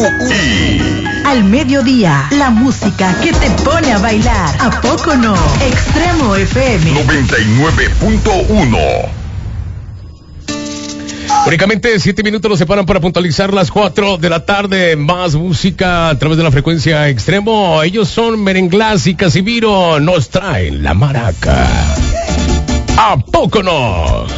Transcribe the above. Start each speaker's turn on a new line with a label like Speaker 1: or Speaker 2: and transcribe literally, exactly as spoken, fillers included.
Speaker 1: y
Speaker 2: al mediodía, la música que te pone a bailar. ¿A poco no? Extremo F M
Speaker 1: noventa y nueve punto uno.
Speaker 3: Únicamente siete minutos nos separan para puntualizar las cuatro de la tarde. Más música a través de la frecuencia Extremo. Ellos son Merenglás y Casimiro. Nos traen la maraca. ¿A poco no?